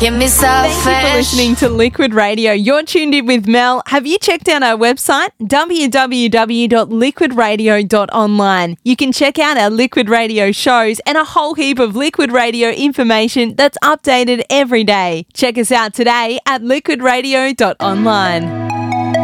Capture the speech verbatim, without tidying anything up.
Give me Thank you for listening to Liquid Radio. You're tuned in with Mel. Have you checked out our website? w w w dot liquid radio dot online. You can check out our Liquid Radio shows and a whole heap of Liquid Radio information that's updated every day. Check us out today at liquid radio dot online.